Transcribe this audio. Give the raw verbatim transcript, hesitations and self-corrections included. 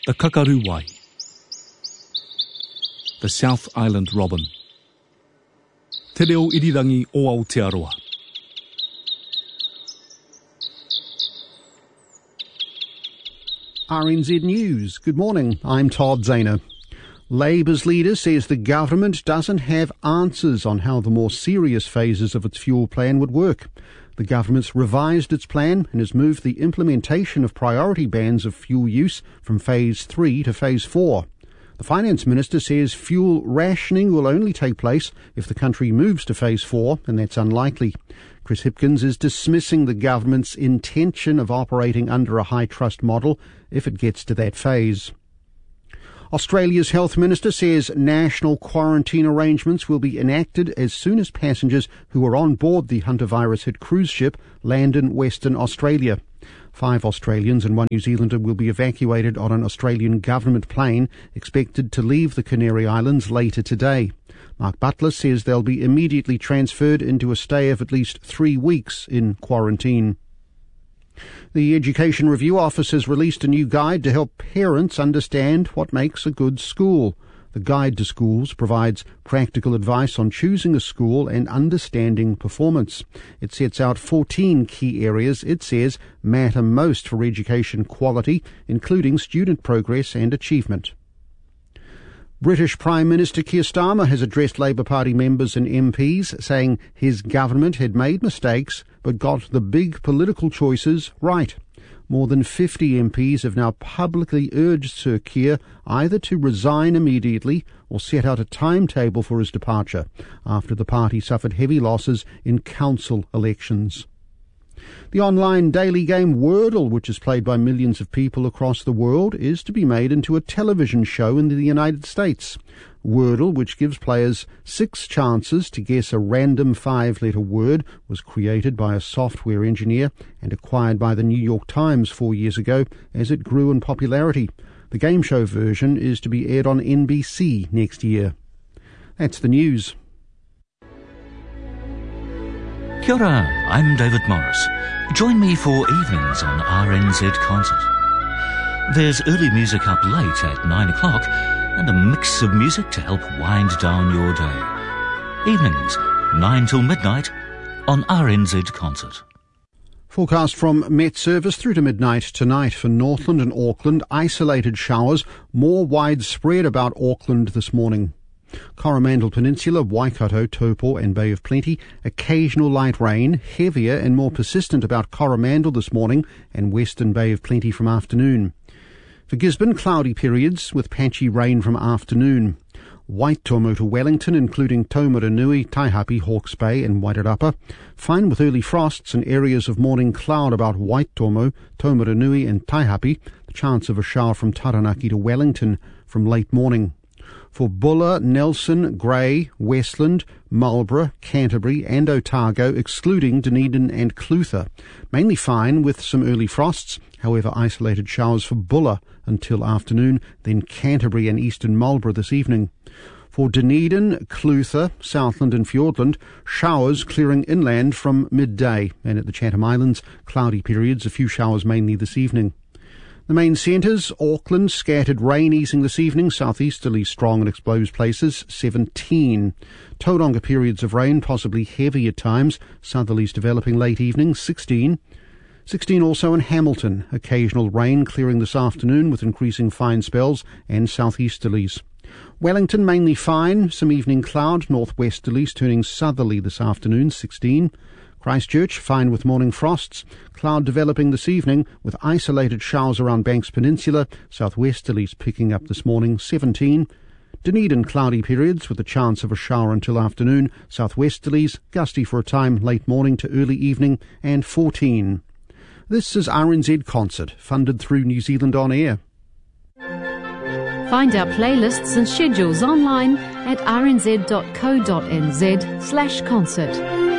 The kakaru wai. The South Island robin. Te reo irirangi o Aotearoa. R N Z News. Good morning, I'm Todd Zahner. Labour's leader says the government doesn't have answers on how the more serious phases of its fuel plan would work. The government's revised its plan and has moved the implementation of priority bans of fuel use from phase three to phase four. The Finance Minister says fuel rationing will only take place if the country moves to phase four, and that's unlikely. Chris Hipkins is dismissing the government's intention of operating under a high-trust model if it gets to that phase. Australia's Health Minister says national quarantine arrangements will be enacted as soon as passengers who are on board the Hunter virus-hit cruise ship land in Western Australia. Five Australians and one New Zealander will be evacuated on an Australian government plane expected to leave the Canary Islands later today. Mark Butler says they'll be immediately transferred into a stay of at least three weeks in quarantine. The Education Review Office has released a new guide to help parents understand what makes a good school. The Guide to Schools provides practical advice on choosing a school and understanding performance. It sets out fourteen key areas it says matter most for education quality, including student progress and achievement. British Prime Minister Keir Starmer has addressed Labour Party members and M Ps, saying his government had made mistakes but got the big political choices right. More than fifty M Ps have now publicly urged Sir Keir either to resign immediately or set out a timetable for his departure after the party suffered heavy losses in council elections. The online daily game Wordle, which is played by millions of people across the world, is to be made into a television show in the United States. Wordle, which gives players six chances to guess a random five-letter word, was created by a software engineer and acquired by the New York Times four years ago as it grew in popularity. The game show version is to be aired on N B C next year. That's the news. Kia ora, I'm David Morris. Join me for evenings on R N Z Concert. There's early music up late at nine o'clock and a mix of music to help wind down your day. Evenings, nine till midnight on R N Z Concert. Forecast from Met Service through to midnight tonight for Northland and Auckland. Isolated showers, more widespread about Auckland this morning. Coromandel Peninsula, Waikato, Taupo and Bay of Plenty. Occasional light rain, heavier and more persistent about Coromandel this morning and Western Bay of Plenty from afternoon. For Gisborne, cloudy periods with patchy rain from afternoon. Waitomo to Wellington, including Taumarunui, Taihape, Hawke's Bay and Wairarapa. Fine with early frosts and areas of morning cloud about Waitomo, Taumarunui and Taihape. The chance of a shower from Taranaki to Wellington from late morning. For Buller, Nelson, Grey, Westland, Marlborough, Canterbury and Otago, excluding Dunedin and Clutha. Mainly fine with some early frosts, however isolated showers for Buller until afternoon, then Canterbury and eastern Marlborough this evening. For Dunedin, Clutha, Southland and Fiordland, showers clearing inland from midday, and at the Chatham Islands, cloudy periods, a few showers mainly this evening. The main centres, Auckland, scattered rain easing this evening, southeasterly strong in exposed places, seventeen. Tauranga periods of rain, possibly heavy at times, southerlies developing late evening, sixteen. sixteen also in Hamilton, occasional rain clearing this afternoon with increasing fine spells and southeasterlies. Wellington mainly fine, some evening cloud, northwesterlies turning southerly this afternoon, sixteen. Christchurch, fine with morning frosts. Cloud developing this evening with isolated showers around Banks Peninsula. Southwesterlies picking up this morning, seventeen. Dunedin, cloudy periods with a chance of a shower until afternoon. Southwesterlies, gusty for a time late morning to early evening, and fourteen. This is R N Z Concert, funded through New Zealand On Air. Find our playlists and schedules online at r n z dot co dot n z slash concert.